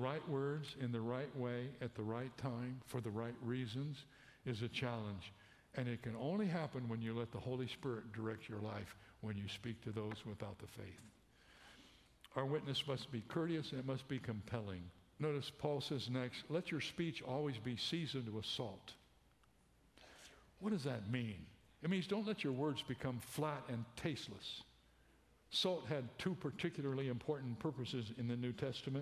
right words in the right way at the right time for the right reasons is a challenge. And it can only happen when you let the Holy Spirit direct your life when you speak to those without the faith. Our witness must be courteous and it must be compelling. Notice Paul says next, let your speech always be seasoned with salt. What does that mean? It means don't let your words become flat and tasteless. Salt had two particularly important purposes in the New Testament.